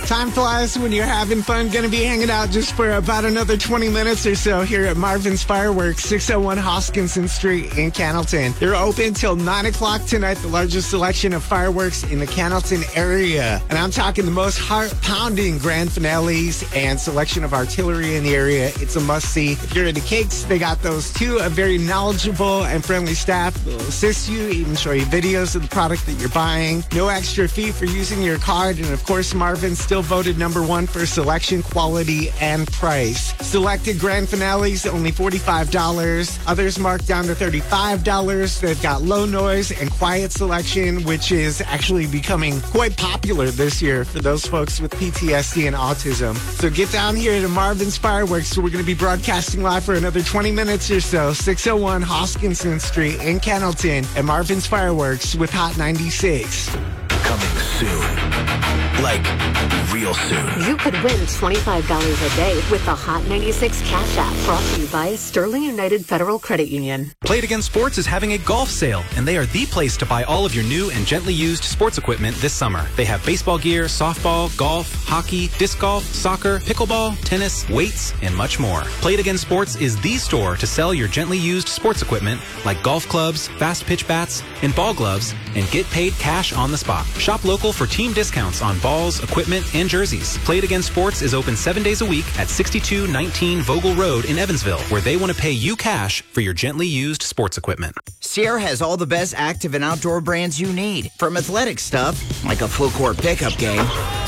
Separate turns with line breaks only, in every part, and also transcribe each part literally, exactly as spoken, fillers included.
Time flies when you're having fun. Going to be hanging out just for about another twenty minutes or so here at Marvin's Fireworks, six oh one Hoskinson Street in Cannelton. They're open till nine o'clock tonight, the largest selection of fireworks in the Cannelton area. And I'm talking the most heart-pounding grand finales and selection of artillery in the area. It's a must-see. If you're into cakes, they got those too. A very knowledgeable and friendly staff will assist you, even show you videos of the product that you're buying. No extra fee for using your card. And of course, Marvin's still voted number one for selection, quality, and price. Selected grand finales, only forty-five dollars. Others marked down to thirty-five dollars. They've got low noise and quiet selection, which is actually becoming quite popular this year for those folks with P T S D and autism. So get down here to Marvin's Fireworks. We're going to be broadcasting live for another twenty minutes or so. six oh one Hoskinson Street in Cannelton at Marvin's Fireworks with Hot ninety-six.
Coming soon. Like, real soon.
You could win twenty-five dollars a day with the Hot ninety-six Cash App, brought to you by Sterling United Federal Credit Union.
Play It Again Sports is having a golf sale, and they are the place to buy all of your new and gently used sports equipment this summer. They have baseball gear, softball, golf, hockey, disc golf, soccer, pickleball, tennis, weights, and much more. Play It Again Sports is the store to sell your gently used sports equipment like golf clubs, fast pitch bats, and ball gloves, and get paid cash on the spot. Shop local for team discounts on balls, equipment, and jerseys. Play It Again Sports is open seven days a week at sixty-two nineteen Vogel Road in Evansville, where they want to pay you cash for your gently used sports equipment.
Sierra has all the best active and outdoor brands you need. From athletic stuff, like a full court pickup game,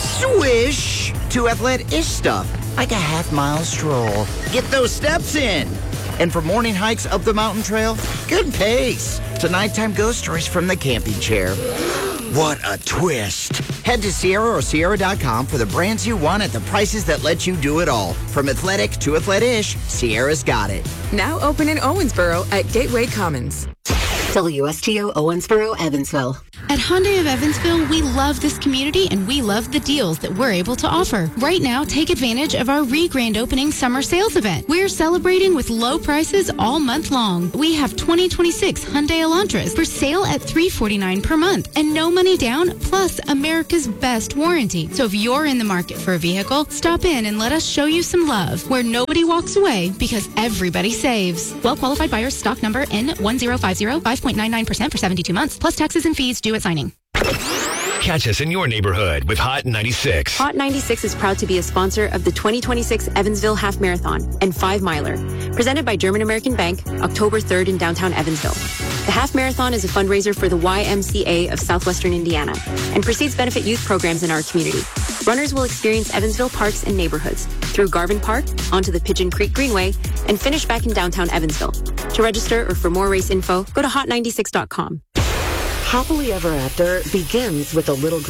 swish, to athletic-ish stuff, like a half-mile stroll. Get those steps in. And for morning hikes up the mountain trail, good pace. To nighttime ghost stories from the camping chair. What a twist. Head to Sierra or Sierra dot com for the brands you want at the prices that let you do it all. From athletic to athletic-ish, Sierra's got it.
Now open in Owensboro at Gateway Commons.
W S T O Owensboro, Evansville.
At Hyundai of Evansville, we love this community and we love the deals that we're able to offer. Right now, take advantage of our re-grand opening summer sales event. We're celebrating with low prices all month long. We have twenty twenty-six Hyundai Elantras for sale at three hundred forty-nine dollars per month and no money down, plus America's best warranty. So if you're in the market for a vehicle, stop in and let us show you some love, where nobody walks away because everybody saves. Well-qualified buyers, stock number N one zero five zero, five point nine nine percent for seventy-two months, plus taxes and fees due at signing.
Catch us in your neighborhood with Hot ninety-six.
Hot ninety-six is proud to be a sponsor of the twenty twenty-six Evansville Half Marathon and Five Miler, presented by German American Bank, October third in downtown Evansville. The Half Marathon is a fundraiser for the Y M C A of Southwestern Indiana and proceeds benefit youth programs in our community. Runners will experience Evansville parks and neighborhoods through Garvin Park, onto the Pigeon Creek Greenway, and finish back in downtown Evansville. To register or for more race info, go to hot ninety-six dot com.
Happily Ever After begins with a little